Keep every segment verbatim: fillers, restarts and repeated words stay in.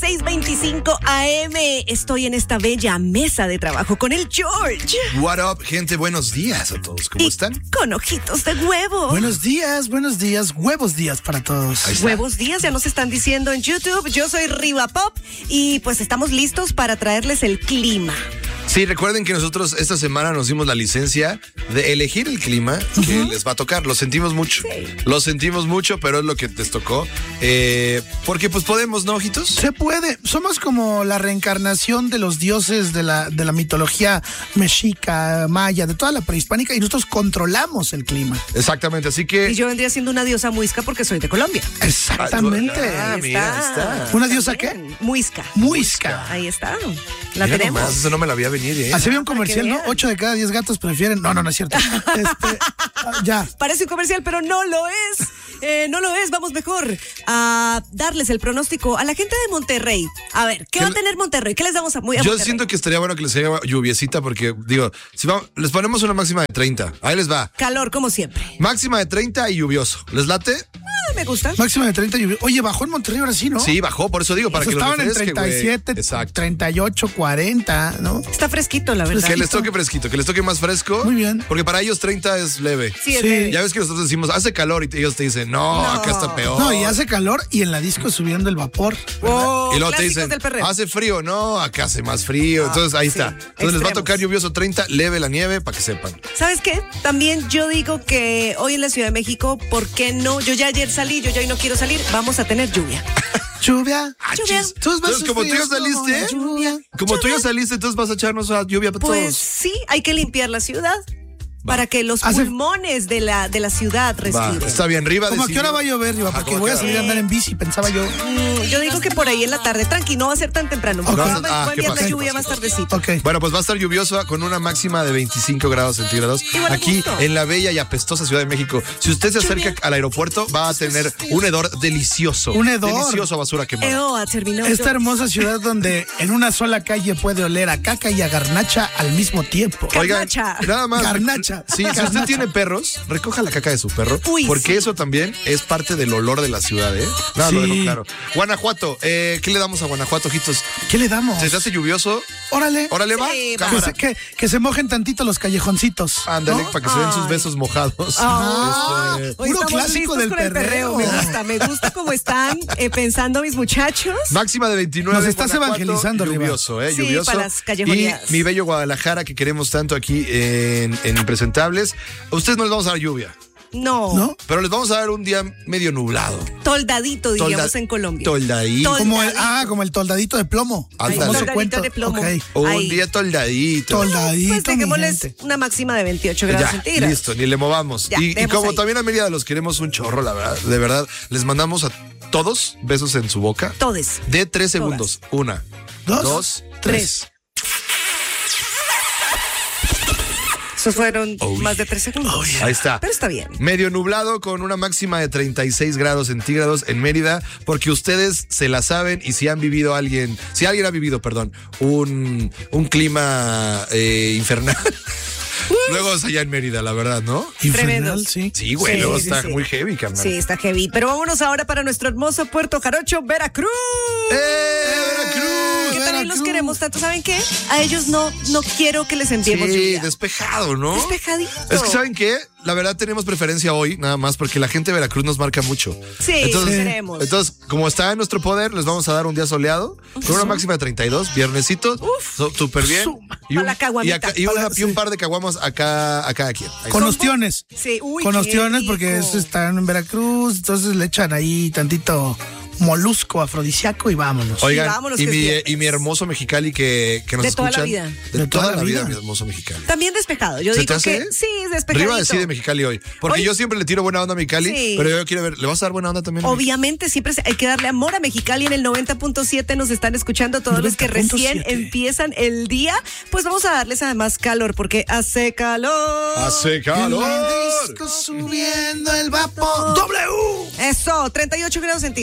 seis veinticinco A M. Estoy en esta bella mesa de trabajo con el George. What up, gente, buenos días a todos. ¿Cómo y están? Con ojitos de huevo. Buenos días, buenos días, huevos días para todos. Huevos días, ya nos están diciendo en YouTube. Yo soy Riva Pop y pues estamos listos para traerles el clima. Sí, recuerden que nosotros esta semana nos dimos la licencia de elegir el clima que uh-huh. les va a tocar. Lo sentimos mucho. Sí. Lo sentimos mucho, pero es lo que les tocó. Eh, porque pues podemos, ¿no, ojitos? Se puede. Somos como la reencarnación de los dioses de la, de la mitología mexica, maya, de toda la prehispánica, y nosotros controlamos el clima. Exactamente, así que... Y yo vendría siendo una diosa muisca porque soy de Colombia. Exactamente. Ah, ahí mira, está. está. ¿Una diosa qué? Muisca. Muisca. Ahí está. La mira tenemos. Nomás, eso no me la había venido, ¿eh? Así había un comercial, ¿no? Ocho de cada diez gatos prefieren... No, no, no es cierto. Este, ya. Parece un comercial, pero no lo es. Eh, no lo es. Vamos mejor a darles el pronóstico a la gente de Monterrey. A ver, ¿qué, ¿Qué va a tener Monterrey? ¿Qué les damos a, muy a Yo Monterrey? siento que estaría bueno que les haya lluviecita porque, digo, si vamos, les ponemos una máxima de treinta. Ahí les va. Calor, como siempre. Máxima de treinta y lluvioso. ¿Les late? Ah, me gusta. Máxima de treinta lluvioso. Oye, bajó en Monterrey ahora sí, ¿no? Sí, bajó, por eso digo, para o sea, que lo estaban refresque, en treinta y siete, Exacto. treinta y ocho, cuarenta, ¿no? Está fresquito, la verdad. Que les toque fresquito, que les toque más fresco. Muy bien. Porque para ellos treinta es leve. Sí, es Sí. leve. Ya ves que nosotros decimos, hace calor y ellos te dicen, no, No. acá está peor. No, y hace calor y en la disco subiendo el vapor. Oh, Y luego te clásicos dicen, del perreo. hace frío, no, acá hace más frío. Entonces ahí sí. está. Entonces les va a tocar Extremos. lluvioso treinta, leve la nieve, para que sepan. ¿Sabes qué? También yo digo que hoy en la Ciudad de México, ¿por qué no? Yo ya ayer salí, yo ya hoy no quiero salir, vamos a tener lluvia. Lluvia. Lluvia. Achis. Entonces, como tú ya saliste, Lluvia. como tú ya saliste, entonces vas a echarnos a lluvia para Pues todos. sí, hay que limpiar la ciudad. Va. Para que los Hace- pulmones de la, de la ciudad Va, respiren. está bien, Riva. ¿Cómo a qué decidió- hora va a llover, Riva? Ah, Porque ¿cómo voy a a qué salir a hora? andar en bici, pensaba yo. Mm, yo digo que por ahí en la tarde, tranqui, no va a ser tan temprano. Ok. Va, Ah, va a ¿qué enviar la pasa? lluvia más tardecito. Ok. Bueno, pues va a estar lluvioso con una máxima de veinticinco grados centígrados Igual a aquí gusto. en la bella y apestosa Ciudad de México. Si usted se acerca al aeropuerto, va a tener un hedor delicioso. Un hedor. Delicioso a basura quemada. Eo, ha terminado. Esta hermosa ciudad donde en una sola calle puede oler a caca y a garnacha al mismo tiempo. Oigan, Garnacha. nada más. Garnacha. Sí, si usted Garnacha. tiene perros, recoja la caca de su perro. Uy, porque sí. eso también es parte del olor de la ciudad, ¿eh? Nada, lo Sí. dejo claro. Guanajuato, eh, ¿qué le damos a Guanajuato, ojitos? ¿Qué le damos? ¿Se te hace lluvioso? Órale. Órale, va. Sí, va. Que Cámara. se, que, que se mojen tantito los callejoncitos. Ándale, ¿no? para que se den sus Ay. besos mojados. Ah, Este, Hoy puro estamos clásico listos del con el perreo. perreo. Me gusta, me gusta cómo están eh, pensando mis muchachos. Máxima de veintinueve. Nos estás Guanajuato, evangelizando, Riva. Lluvioso, ¿eh? Sí, Lluvioso. para las callejonías. Y mi bello Guadalajara, que queremos tanto aquí en, en Impresentables. A ustedes no les vamos a dar lluvia, No, ¿No? pero les vamos a dar un día medio nublado. toldadito diríamos Tolda- en Colombia. Toldadito. Tol- Como el, ah, como el toldadito de plomo. Ándale. El famoso Toldadito cuento. de plomo. Ok. Un Ahí. día toldadito. Toldadito, Pues mi dejémosles gente. una máxima de veintiocho grados Ya, centígrados. listo, ni le movamos. Ya, y, y dejemos como ahí. también a Mérida los queremos un chorro, la verdad, de verdad, les mandamos a todos besos en su boca. Todes. De tres segundos. Una, Dos, dos, tres. tres. Esos fueron Oh, más de tres segundos. Ahí está. Pero está bien. Medio nublado con una máxima de treinta y seis grados centígrados en Mérida, porque ustedes se la saben y si han vivido alguien, si alguien ha vivido, perdón, un, un clima eh, infernal. Luego es allá en Mérida, la verdad, ¿no? Infernal, Tremendos. sí. Sí, güey, Sí, luego sí, está sí. muy heavy, carnal. Sí, está heavy. Pero vámonos ahora para nuestro hermoso Puerto Jarocho, Veracruz. ¡Eh, Veracruz! Que también los Veracruz. queremos tanto. ¿Saben qué? A ellos no, no quiero que les enviemos Sí, lluvia. despejado, ¿no? Despejadito. Es que, ¿saben qué? La verdad tenemos preferencia hoy, nada más, porque la gente de Veracruz nos marca mucho. Sí, entonces, queremos. entonces, como está en nuestro poder, les vamos a dar un día soleado, con una máxima de treinta y dos, viernesito, so- súper bien. Y Pa' un, la caguamita. y acá- y una- y un par de caguamas acá, a cada quien. Ahí Con está. ostiones. Sí, uy, Con qué ostiones rico. porque es- están en Veracruz, entonces le echan ahí tantito molusco afrodisíaco y vámonos. Oigan, vámonos, y, que es mi, viernes. y mi hermoso Mexicali que, que nos De toda la escuchan. vida. De, toda, la vida, mi hermoso Mexicali. También despejado. Yo ¿Se digo te hace? que sí, despejadito. Riva decide Mexicali hoy. Porque Hoy- yo siempre le tiro buena onda a Mexicali, Sí. pero yo quiero ver, ¿le vas a dar buena onda también? a Mexicali? Obviamente siempre se- hay que darle amor a Mexicali. En el noventa punto siete nos están escuchando todos los que noventa punto recién siete. empiezan el día. Pues vamos a darles además calor porque hace calor. Hace calor. En el disco subiendo el vapor. ¡W! Eso, treinta y ocho grados centígrados para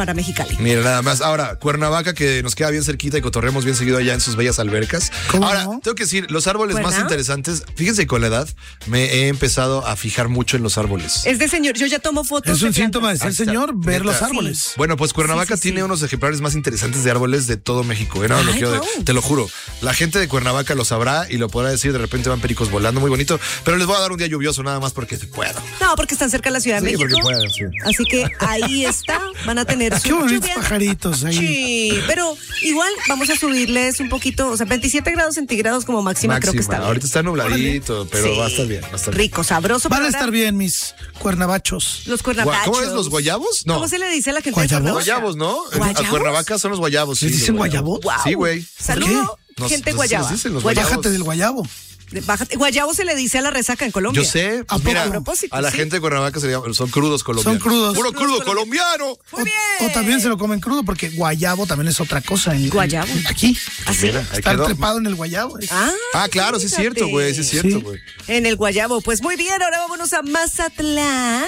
para Mexicali. Mira, nada más. Ahora, Cuernavaca, que nos queda bien cerquita y cotorremos bien seguido allá en sus bellas albercas. ¿Cómo Ahora, no? tengo que decir, los árboles ¿Cuerna? más interesantes, fíjense, con la edad me he empezado a fijar mucho en los árboles. Es de señor, yo ya tomo fotos. Es un de síntoma de plantas. ser Ahí está. señor, ver Neta. los árboles. Bueno, pues Cuernavaca Sí, sí, tiene sí. unos ejemplares más interesantes de árboles de todo México. ¿eh? No, lo Ay, quiero de- guau. te lo juro. La gente de Cuernavaca lo sabrá y lo podrá decir. De repente van pericos volando, muy bonito. Pero les voy a dar un día lluvioso nada más porque puedo. No, porque están cerca de la Ciudad de Sí, porque México. puedo, sí. Así que ahí está, van a tener su Qué bonitos lluvia. pajaritos ahí. Sí, pero igual vamos a subirles un poquito, o sea, veintisiete grados centígrados como máxima, creo que Máxima. está bien. Ahorita está nubladito, pero Sí. va a estar bien. Va a estar bien. Rico, sabroso. Van a pero estar ahora bien mis cuernavachos. Los Gua- cuernavachos. ¿Cómo es? ¿Los guayabos? No. ¿Cómo se le dice a la gente ¿Guayabos? de Cuernavaca? Guayabos, ¿no? ¿Guayabos? A Cuernavaca son los guayabos. ¿Les sí, dicen los guayabos? Guau. Sí, güey. Saludo, Nos- gente nos- guayaba. nos dicen los Guayabos. guayabos. Bájate del guayabo. De- bájate- Guayabo se le dice a la resaca en Colombia. Yo sé, ¿A pues mira, poco? A propósito, a la sí. gente de Cuernavaca se le llama- son crudos colombianos. Son crudos. Puro Crudos crudo colombiano. Muy O- bien. O, también se lo comen crudo porque guayabo también es otra cosa. En, Guayabo. en- aquí. Así. Mira, ahí Estar quedó. trepado en el guayabo. es- Ah, Ah, claro, sí es fíjate. cierto, güey, sí es cierto, Sí. güey. En el Guayabo. Pues muy bien, ahora vámonos a Mazatlán.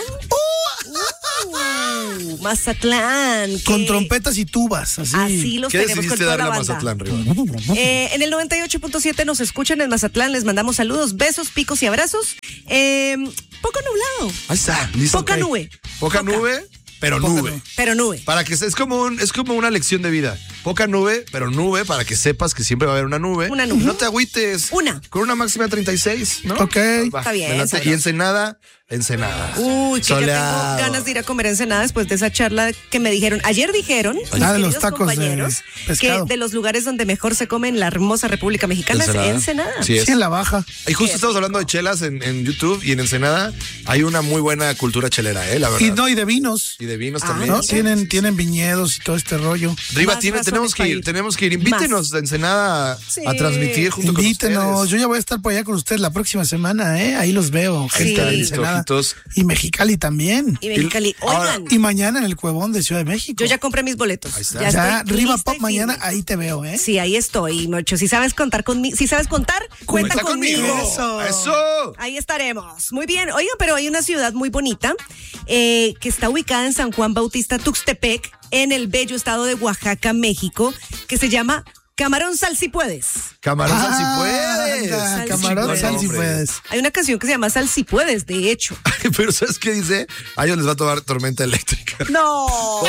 Uh, Mazatlán. que- Con trompetas y tubas. Así. Así los ¿Qué tenemos con decidiste toda darle la a banda. Mazatlán, Riva? Eh, en el noventa y ocho punto siete nos escuchan en Mazatlán, les mandamos saludos, besos, picos y abrazos. Eh, poco nublado, Ahí está, listo. Poca ok. nube. Poca, Poca. nube, pero Poca nube. nube. pero nube. Para que se- es como un, es como una lección de vida. Poca nube, pero nube para que sepas que siempre va a haber una nube. Una nube. No te agüites. Una. Con una máxima de treinta y seis, ¿no? Ok. Va, Está bien, me late. sabroso. Y Ensenada, Ensenada. Uy, que yo Soleado. tengo ganas de ir a comer ensenada después de esa charla que me dijeron. Ayer dijeron, mis Ah, de los queridos tacos de compañeros, pescado. que de los lugares donde mejor se come en la hermosa República Mexicana Ensenada. es Ensenada. Sí es. Sí, en la baja. Y justo estamos hablando de chelas en, en YouTube y en Ensenada hay una muy buena cultura chelera, ¿eh? La verdad. Y no, y de vinos. Y de vinos Ah, también. ¿No? sí, Tienen, tienen viñedos y todo este rollo. Riva, Más tiene- razones tenemos que para ir, ir. tenemos que ir. Invítenos a Ensenada a, Sí. a transmitir junto con Invítenos. ustedes. Yo ya voy a estar por allá con ustedes la próxima semana, ¿eh? Ahí los veo. Ahí Gente está, de listo, Ensenada. ojitos. Y Mexicali también. Y Mexicali. ahora- Oigan, Y mañana en el Cuevón de Ciudad de México. yo ya compré mis boletos. Ahí está. Ya Ya, estoy Riva lista Pop y mañana, firme. ahí te veo, ¿eh? Sí, ahí estoy, Mocho. Si sabes contar conmigo, si sabes contar, cuenta, Cuenta conmigo. Eso. Eso. Ahí estaremos. Muy bien. Oigan, pero hay una ciudad muy bonita eh, que está ubicada en San Juan Bautista, Tuxtepec, en el bello estado de Oaxaca, México, que se llama Camarón Sal Si Puedes. Camarón Sal si Ah, puedes. anda, Sal si Camarón puedes. sal si Hombre. puedes. Hay una canción que se llama Sal Si Puedes, de hecho. Pero ¿sabes qué dice? A ellos les va a tomar tormenta eléctrica. No.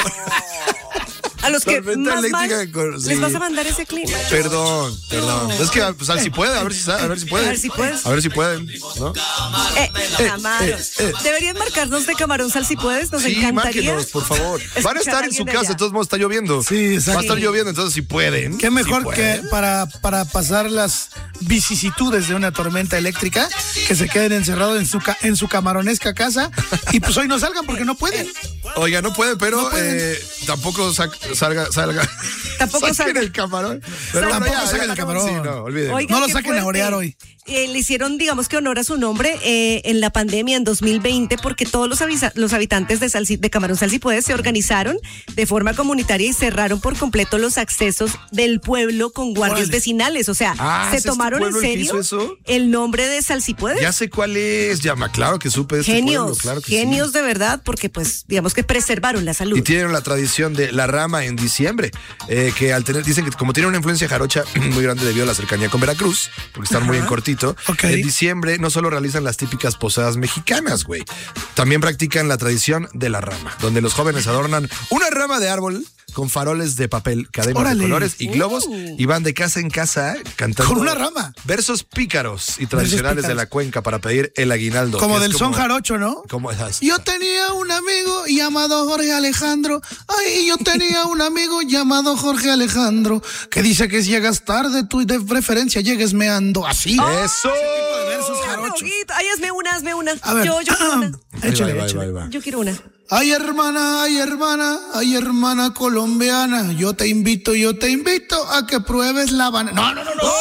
A los que Tormenta más mal eléctrica con- sí. les vas a mandar ese clip. Perdón, perdón. Es que pues, al si puede, a ver si sa- a ver si pueden. A ver si puedes. A ver si pueden, ¿no? Eh, camarón. eh, eh. Deberían marcarnos de Camarón Sal Si Puedes, nos Sí, encantaría. márquenos, por favor. Van a escuchar estar en alguien su de casa, allá. de todos modos está lloviendo. Sí, exacto. Va a estar lloviendo, entonces si pueden. Qué mejor si que pueden. para, para pasar las vicisitudes de una tormenta eléctrica, que se queden encerrados en su, ca- en su camaronesca casa y pues hoy no salgan porque no pueden. Oiga, no pueden, pero No pueden. eh, tampoco sac- salga, salga. Tampoco saquen salga. el camarón. Pero Tampoco bueno, ya, saquen ya, el camarón. Sí, no, olviden. Oigan, No lo qué saquen a fuerte. orear hoy. Eh, le hicieron, digamos que honor a su nombre eh, en la pandemia en dos mil veinte porque todos los, avisa- los habitantes de, Sal Si- de Camarón Sal Si Puedes se organizaron de forma comunitaria y cerraron por completo los accesos del pueblo con guardias Órale. vecinales. O sea, Ah, se ¿es este tomaron en pueblo el que serio hizo eso? el nombre de Sal Si Puedes. Ya sé cuál es, llama, claro que supe de este Genios, pueblo, claro que sí. genios de verdad, porque pues digamos que preservaron la salud. Y tienen la tradición de la rama en diciembre, eh, que al tener, dicen que como tiene una influencia jarocha muy grande debido a la cercanía con Veracruz, porque están muy en cortito, Ok. en diciembre no solo realizan las típicas posadas mexicanas, güey, también practican la tradición de la rama, donde los jóvenes adornan una rama de árbol con faroles de papel, cadenas Órale. de colores y globos Uh. y van de casa en casa eh, cantando Con una rama. versos pícaros y tradicionales de pícaros. la cuenca para pedir el aguinaldo. Como que es del son jarocho, ¿no? Como esas. Yo tenía un amigo llamado Jorge Alejandro. Ay, yo tenía un amigo llamado Jorge Alejandro que dice que si llegas tarde, tú de preferencia llegues meando así. ¡Eso! de versos Ah, jarochos. Dioguito. Ay, hazme una, hazme una. A ver, Yo, yo quiero una. échale, Ahí va, ahí échale. va, ahí va. Yo quiero una. Ay, hermana, ay, hermana, ay, hermana colombiana, yo te invito, yo te invito a que pruebes la banana. No, no, no, no.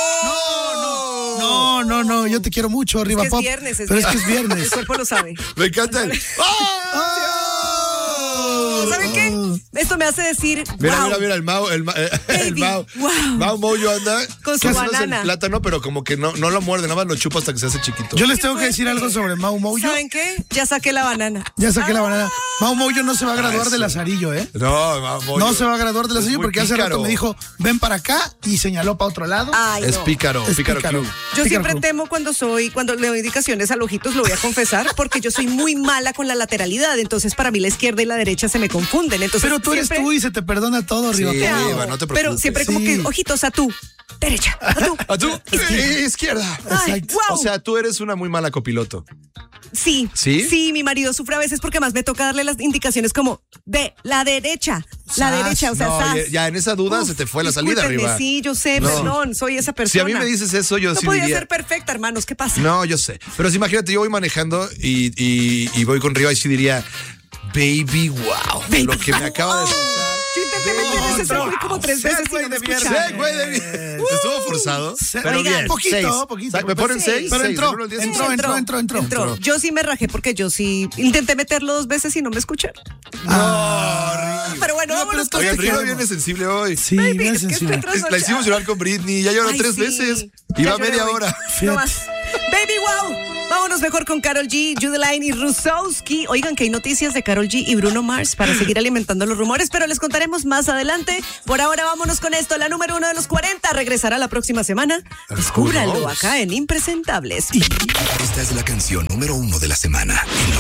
¡Oh! No, no, no, yo te quiero mucho, arriba Es que es pop. viernes, es pero viernes. es que es viernes. El cuerpo lo sabe. Me encanta el. ¡Ah! ¡Ah! ¿Saben qué? Esto me hace decir, Mira, wow. mira, mira, el Mau, el, Ma- el Baby, Mau, wow. Mau Moyo anda Con su haciéndose banana. el plátano, pero como que no, no lo muerde, nada más lo chupa hasta que se hace chiquito. Yo les tengo que decir algo sobre Mau Moyo. ¿Saben qué? Ya saqué la banana. Ya saqué la Ah. banana. Mau Moyo no se va a graduar Ah, de sí. Lazarillo, ¿eh? No, Mau Moyo. No se va a graduar de Es Lazarillo muy porque hace rato pícaro. me dijo, ven para acá y señaló para otro lado. Ay, Es no. pícaro, Es pícaro, pícaro. club. Yo Pícaro siempre Club. temo cuando soy, cuando le doy indicaciones a ojitos, lo voy a confesar, porque yo soy muy mala con la lateralidad. Entonces, para mí la izquierda y la derecha se me confunden. Entonces, Pero tú eres siempre- tú y se te perdona todo, Riva. Sí. Te amo. Eva, no te Pero preocupes. siempre como Sí. que, ojitos, a tú, derecha, a tú. ¿A tú? Eh, Izquierda. Ay, Exacto. wow. O sea, tú eres una muy mala copiloto. Sí, ¿Sí? sí, mi marido sufre a veces porque más me toca darle las indicaciones como de la derecha, la Sas. derecha, o sea, No, sas. ya, ya en esa duda Uf, se te fue la salida discúlpenme, arriba. Sí, yo sé, No. perdón, soy esa persona. Si a mí me dices eso, yo no sí podía diría. ser perfecta, hermanos, ¿qué pasa? No, yo sé. Pero si imagínate, yo voy manejando y, y, y voy con Riva y sí diría, baby, wow. Baby, lo que me acaba de wow. pasar. Yo intenté meter ese seguro como tres veces y no me escucharon. Sí, güey, de bien. Estuvo forzado. Se- Pero Oigan, bien. poquito, seis. poquito. ¿Me ponen Sí. seis? Pero Seis, entró, del uno al diez. entró, entró, entró, entró. Entró. Yo sí me rajé porque yo sí intenté meterlo dos veces y no me escuché. No, Pero bueno, No, vámonos pero con Oigan, te Riva queremos. viene sensible hoy. Sí, Baby, bien es que sensible. estoy Es- La hicimos llorar con Britney, ya lloró Ay, tres sí. veces. Y Ya va lloré media hoy. hora. No más. Baby, wow. Vámonos mejor con Karol G, Judeline y Rusowski. Oigan que hay noticias de Karol G y Bruno Mars para seguir alimentando los rumores, pero les contaremos más adelante. Por ahora vámonos con esto. La número uno de los cuarenta regresará la próxima semana. Descúbralo knows? acá en Impresentables. Esta es la canción número uno de la semana en los